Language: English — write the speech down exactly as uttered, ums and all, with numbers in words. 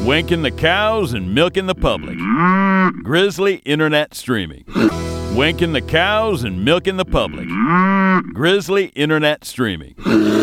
Wanking the cows and milking the public. Grizzly Internet Streaming. Wanking the cows and milking the public. Grizzly Internet Streaming.